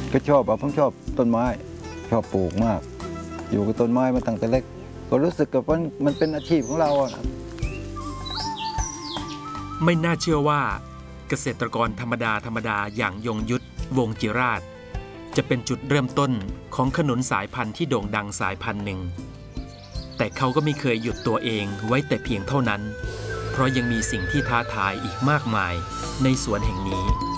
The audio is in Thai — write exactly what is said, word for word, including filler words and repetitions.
ก็ชอบผมชอบต้นไม้ชอบปลูกมากอยู่กับต้นไม้มาตั้งแต่เล็กก็รู้สึกกับว่ามันเป็นอาชีพของเราอะไม่น่าเชื่อว่าเกษตรกรธรรมดาธรรมดาอย่างยงยุทธวงศ์จิราชจะเป็นจุดเริ่มต้นของขนุนสายพันธุ์ที่โด่งดังสายพันธุ์หนึ่งแต่เขาก็ไม่เคยหยุดตัวเองไว้แต่เพียงเท่านั้นเพราะยังมีสิ่งที่ท้าทายอีกมากมายในสวนแห่งนี้